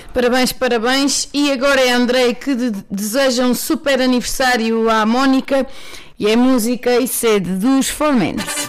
Parabéns, parabéns. E agora é Andrei que deseja um super aniversário à Mónica e é música e sede dos Four Men.